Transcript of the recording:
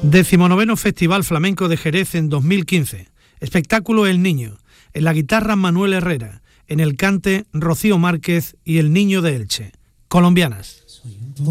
19º Festival Flamenco de Jerez en 2015. Espectáculo El Niño. En la guitarra Manuel Herrera. En el cante Rocío Márquez y El Niño de Elche. Colombianas.